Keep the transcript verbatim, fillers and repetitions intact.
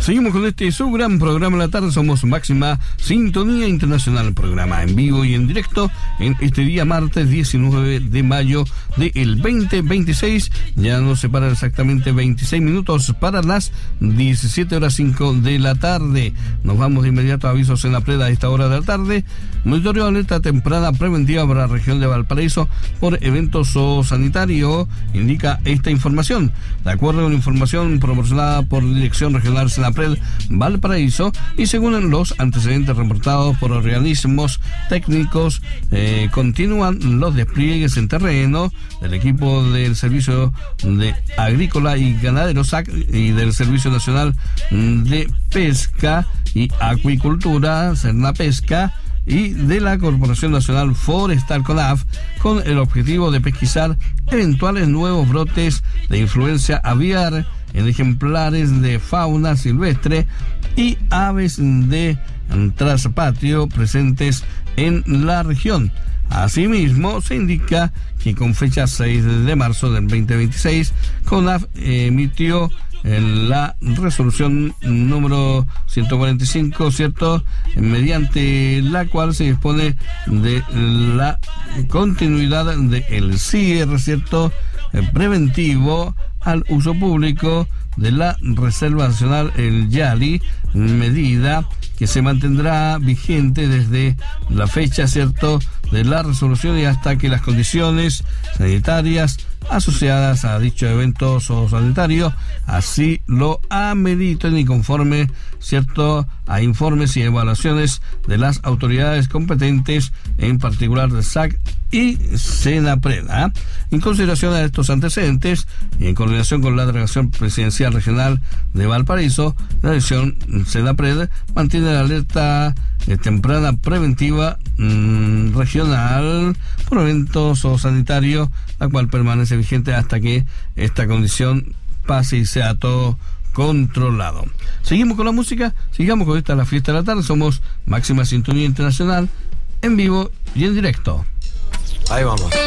Seguimos con este su gran programa de la tarde. Somos Máxima Sintonía Internacional, programa en vivo y en directo en este día martes diecinueve de mayo del veinte veintiséis. Ya nos separan exactamente veintiséis minutos para las diecisiete horas cinco de la tarde. Nos vamos de inmediato a avisos en la preda a esta hora de la tarde. Monitoreo de alerta temprana preventiva para la región de Valparaíso por eventos zoosanitarios, indica esta información. De acuerdo con la información proporcionada por la Dirección Regional Senapred Valparaíso y según los antecedentes reportados por organismos técnicos, eh, continúan los despliegues en terreno del equipo del Servicio de Agrícola y Ganadero S A C y del Servicio Nacional de Pesca y Acuicultura Sernapesca y de la Corporación Nacional Forestal CONAF, con el objetivo de pesquisar eventuales nuevos brotes de influencia aviar en ejemplares de fauna silvestre y aves de traspatio presentes en la región. Asimismo, se indica que con fecha seis de marzo del veinte veintiséis, CONAF emitió la resolución número ciento cuarenta y cinco, ¿cierto?, mediante la cual se dispone de la continuidad del cierre, ¿cierto?, preventivo al uso público de la Reserva Nacional El Yali, medida que se mantendrá vigente desde la fecha, ¿cierto?, de la resolución y hasta que las condiciones sanitarias asociadas a dicho evento zoosanitario así lo ameriten y conforme, ¿cierto?, a informes y evaluaciones de las autoridades competentes, en particular de S A C y Senapred. ¿eh? En consideración a estos antecedentes y en coordinación con la Delegación Presidencial Regional de Valparaíso, la Dirección Senapred mantiene la alerta eh, temprana preventiva mmm, regional por eventos zoosanitarios, la cual permanece vigente hasta que esta condición pase y sea todo controlado. Seguimos con la música, sigamos con esta la fiesta de la tarde. Somos Máxima Sintonía Internacional, en vivo y en directo. Ahí vamos.